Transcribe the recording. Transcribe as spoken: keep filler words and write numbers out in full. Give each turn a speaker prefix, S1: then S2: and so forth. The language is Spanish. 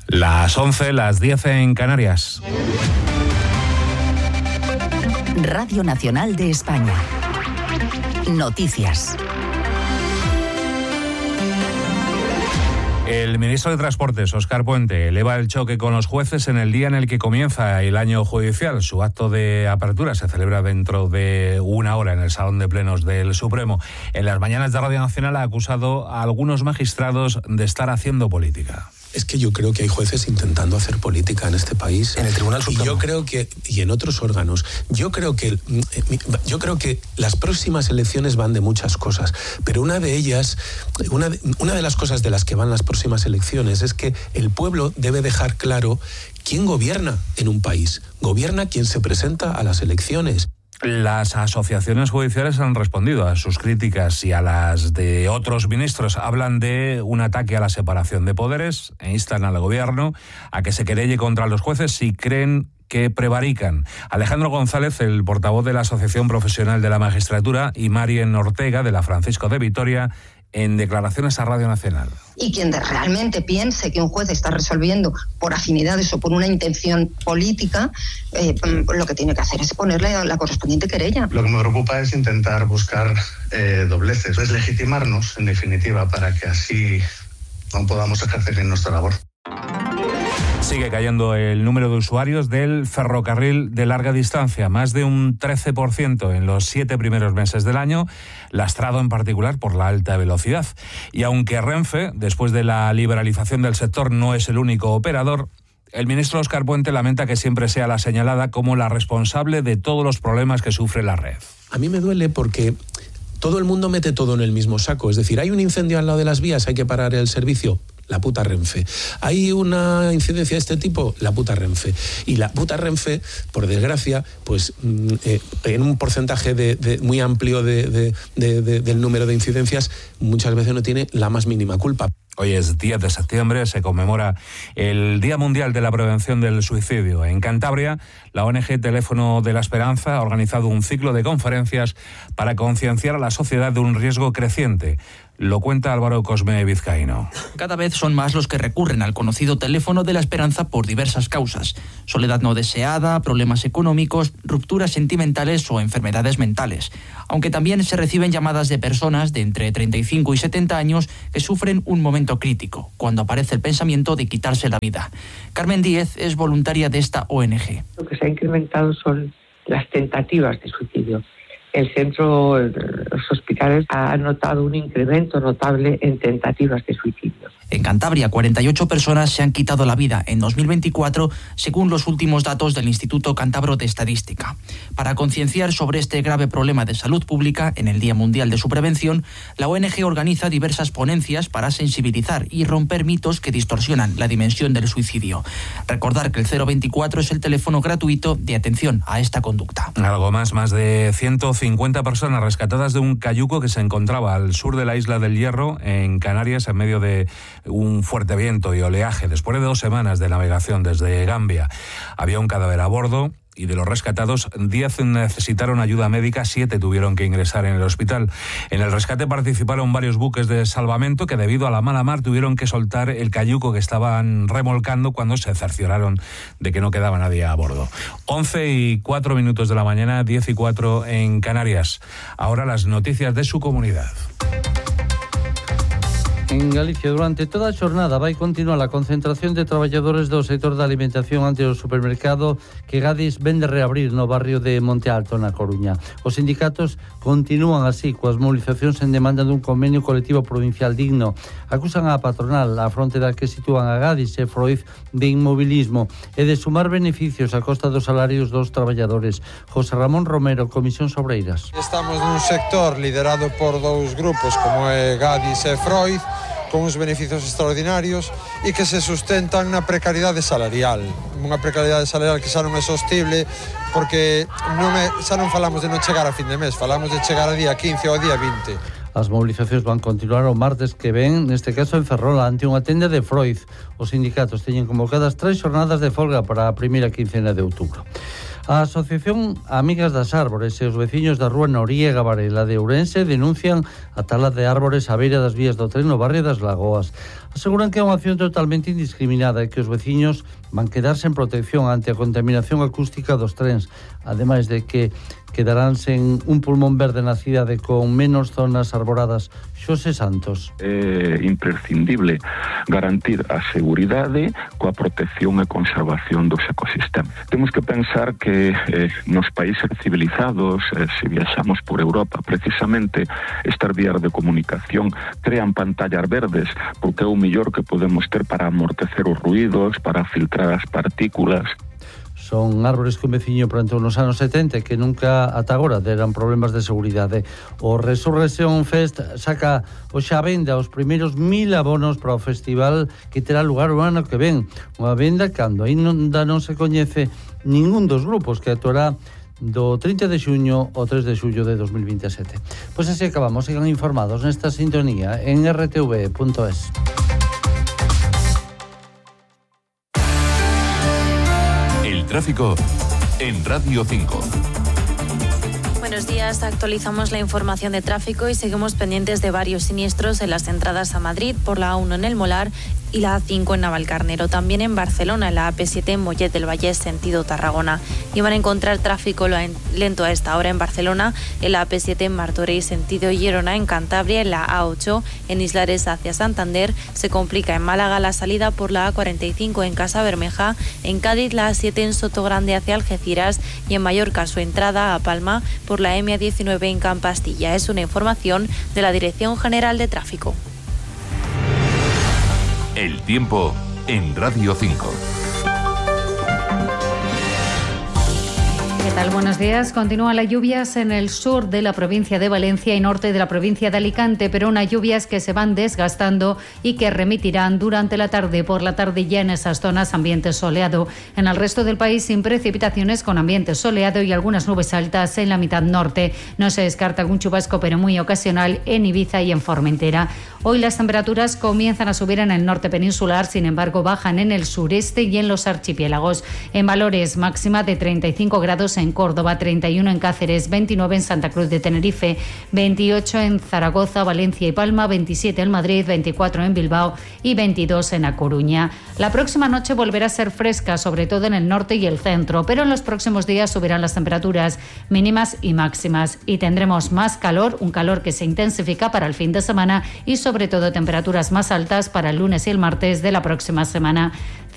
S1: Las once, las diez en Canarias.
S2: Radio Nacional de España. Noticias.
S1: El ministro de Transportes, Óscar Puente, eleva el choque con los jueces en el día en el que comienza el año judicial. Su acto de apertura se celebra dentro de una hora en el Salón de Plenos del Supremo. En las mañanas de Radio Nacional ha acusado a algunos magistrados de estar haciendo política.
S3: Es que yo creo que hay jueces intentando hacer política en este país.
S4: En el Tribunal Supremo.
S3: Y yo creo que, y en otros órganos, yo creo que, yo creo que las próximas elecciones van de muchas cosas, pero una de ellas, una de, una de las cosas de las que van las próximas elecciones es que el pueblo debe dejar claro quién gobierna en un país. Gobierna quien se presenta a las elecciones.
S1: Las asociaciones judiciales han respondido a sus críticas y a las de otros ministros. Hablan de un ataque a la separación de poderes e instan al gobierno a que se querelle contra los jueces si creen que prevarican. Alejandro González, el portavoz de la Asociación Profesional de la Magistratura, y Marien Ortega, de la Francisco de Vitoria, en declaraciones a Radio Nacional.
S5: Y quien realmente piense que un juez está resolviendo por afinidades o por una intención política, eh, lo que tiene que hacer es ponerle la correspondiente querella.
S6: Lo que me preocupa es intentar buscar eh, dobleces, deslegitimarnos, en definitiva, para que así no podamos ejercer bien nuestra labor.
S1: Sigue cayendo el número de usuarios del ferrocarril de larga distancia, más de un trece por ciento en los siete primeros meses del año, lastrado en particular por la alta velocidad. Y aunque Renfe, después de la liberalización del sector, no es el único operador, el ministro Óscar Puente lamenta que siempre sea la señalada como la responsable de todos los problemas que sufre la red.
S3: A mí me duele porque todo el mundo mete todo en el mismo saco. Es decir, hay un incendio al lado de las vías, hay que parar el servicio. La puta Renfe. ¿Hay una incidencia de este tipo? La puta Renfe. Y la puta Renfe, por desgracia, pues eh, en un porcentaje de, de, muy amplio de, de, de, de, del número de incidencias, muchas veces no tiene la más mínima culpa.
S1: Hoy es diez de septiembre, se conmemora el Día Mundial de la Prevención del Suicidio. En Cantabria, la O N G Teléfono de la Esperanza ha organizado un ciclo de conferencias para concienciar a la sociedad de un riesgo creciente. Lo cuenta Álvaro Cosme Vizcaíno.
S7: Cada vez son más los que recurren al conocido teléfono de la esperanza por diversas causas. Soledad no deseada, problemas económicos, rupturas sentimentales o enfermedades mentales. Aunque también se reciben llamadas de personas de entre treinta y cinco y setenta años que sufren un momento crítico, cuando aparece el pensamiento de quitarse la vida. Carmen Díez es voluntaria de esta O N G.
S8: Lo que se ha incrementado son las tentativas de suicidio. El centro, los hospitales han notado un incremento notable en tentativas de suicidio.
S7: En Cantabria, cuarenta y ocho personas se han quitado la vida en dos mil veinticuatro, según los últimos datos del Instituto Cántabro de Estadística. Para concienciar sobre este grave problema de salud pública en el Día Mundial de su Prevención, la O N G organiza diversas ponencias para sensibilizar y romper mitos que distorsionan la dimensión del suicidio. Recordar que el cero veinticuatro es el teléfono gratuito de atención a esta conducta.
S1: Algo más, más de ciento cincuenta personas rescatadas de un cayuco que se encontraba al sur de la isla del Hierro, en Canarias, en medio de un fuerte viento y oleaje. Después de dos semanas de navegación desde Gambia, había un cadáver a bordo y de los rescatados, diez necesitaron ayuda médica, siete tuvieron que ingresar en el hospital. En el rescate participaron varios buques de salvamento que, debido a la mala mar, tuvieron que soltar el cayuco que estaban remolcando cuando se cercioraron de que no quedaba nadie a bordo. once y cuatro minutos de la mañana, diez y cuatro en Canarias. Ahora las noticias de su comunidad.
S9: En Galicia, durante toda a xornada vai continuar a concentración de traballadores do sector da alimentación ante o supermercado que Gadis vende reabrir no barrio de Monte Alto, na Coruña. Os sindicatos continúan así coas movilizacións en demanda dun convenio colectivo provincial digno. Acusan a patronal, a fronte da que sitúan a Gadis e Freud, de inmobilismo e de sumar beneficios a costa dos salarios dos traballadores. José Ramón Romero, Comisión Obreiras.
S10: Estamos nun sector liderado por dous grupos como é Gadis e Freud, con uns beneficios extraordinarios e que se sustentan na precariedade salarial, unha precariedade salarial que xa non é sostible, porque non é, xa non falamos de non chegar a fin de mes, falamos de chegar a día quince ou a día vinte.
S9: As movilizacións van continuar o martes que ven, neste caso en Ferrol, ante unha tenda de Freud. Os sindicatos teñen convocadas tres xornadas de folga para a primeira quincena de outubro. A Asociación Amigas das Árbores e os veciños da rúa Noriega Varela de Ourense denuncian a tala de árbores á beira das vías do tren no barrio das Lagoas. Aseguran que é unha acción totalmente indiscriminada e que os veciños van quedar sen protección ante a contaminación acústica dos trens, ademais de que quedarán sen un pulmón verde na cidade con menos zonas arboradas. Xosé Santos.
S4: É imprescindible garantir a seguridade coa protección e conservación dos ecosistemas. Temos que pensar que eh, nos países civilizados, eh, se viaxamos por Europa, precisamente estas vías de comunicación crean pantallas verdes porque é o mellor que podemos ter para amortecer os ruídos, para filtrar as partículas.
S9: Son árbores que un veciño plantou nos anos setenta que nunca ata agora deran problemas de seguridade. O Resurrección Fest saca hoxe a venda os primeiros mil abonos para o festival que terá lugar o ano que ven. Unha venda cando ainda non se coñece ningún dos grupos que actuará do trinta de xuño ao tres de xullo de dos mil veintesete. Pois así acabamos. Sigan informados nesta sintonía en r t v punto es.
S11: Tráfico en Radio cinco.
S12: Buenos días, actualizamos la información de tráfico y seguimos pendientes de varios siniestros en las entradas a Madrid por la A uno en El Molar y la A cinco en Navalcarnero. También en Barcelona, en la A P siete en Mollet del Vallès, sentido Tarragona. Y van a encontrar tráfico lento a esta hora en Barcelona, en la A P siete en Martorell, sentido Girona, en Cantabria, en la A ocho en Islares hacia Santander. Se complica en Málaga la salida por la A cuarenta y cinco en Casa Bermeja, en Cádiz la A siete en Sotogrande hacia Algeciras y en Mallorca su entrada a Palma por la M A diecinueve en Campastilla. Es una información de la Dirección General de Tráfico.
S11: El tiempo en Radio cinco.
S13: ¿Qué tal? Buenos días. Continúan las lluvias en el sur de la provincia de Valencia y norte de la provincia de Alicante, pero unas lluvias que se van desgastando y que remitirán durante la tarde. Por la tarde ya en esas zonas ambiente soleado. En el resto del país sin precipitaciones, con ambiente soleado y algunas nubes altas en la mitad norte. No se descarta algún chubasco, pero muy ocasional en Ibiza y en Formentera. Hoy las temperaturas comienzan a subir en el norte peninsular, sin embargo bajan en el sureste y en los archipiélagos. En valores máxima de treinta y cinco grados en Córdoba, treinta y uno en Cáceres, veintinueve en Santa Cruz de Tenerife, veintiocho en Zaragoza, Valencia y Palma, veintisiete en Madrid, veinticuatro en Bilbao y veintidós en A Coruña. La próxima noche volverá a ser fresca, sobre todo en el norte y el centro, pero en los próximos días subirán las temperaturas mínimas y máximas y tendremos más calor, un calor que se intensifica para el fin de semana y sobre todo temperaturas más altas para el lunes y el martes de la próxima semana.